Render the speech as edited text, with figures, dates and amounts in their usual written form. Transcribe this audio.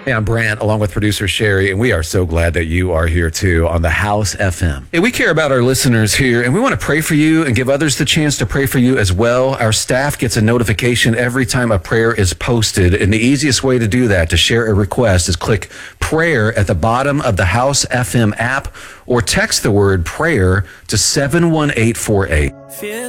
Hey, I'm Brant, along with producer Sherry, and we are so glad that you are here too on the House FM. Hey, we care about our listeners here, and we want to pray for you and give others the chance to pray for you as well. Our staff gets a notification every time a prayer is posted, and the easiest way to do that, to share a request, is click prayer at the bottom of the House FM app or text the word prayer to 71848.